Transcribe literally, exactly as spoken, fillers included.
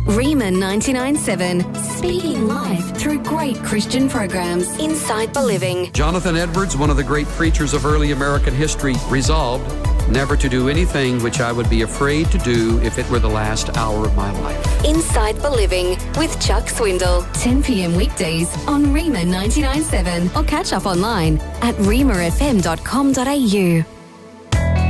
Rima ninety-nine point seven, speaking life through great Christian programs. Inside Believing. Jonathan Edwards, one of the great preachers of early American history, resolved never to do anything which I would be afraid to do if it were the last hour of my life. Inside Believing with Chuck Swindle. ten p.m. weekdays on Rima ninety-nine point seven or catch up online at rima f m dot com dot a u.